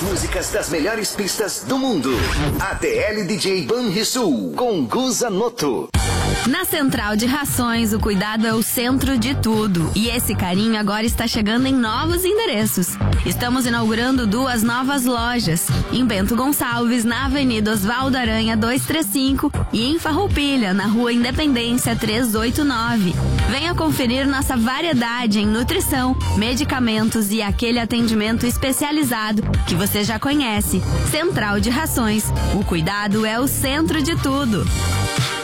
As músicas das melhores pistas do mundo. ATL DJ Banrisul com Guza Noto. Na Central de Rações, o cuidado é o centro de tudo. E esse carinho agora está chegando em novos endereços. Estamos inaugurando 2 novas lojas. Em Bento Gonçalves, na Avenida Osvaldo Aranha 235 e em Farroupilha, na Rua Independência 389. Venha conferir nossa variedade em nutrição, medicamentos e aquele atendimento especializado que você já conhece. Central de Rações, o cuidado é o centro de tudo.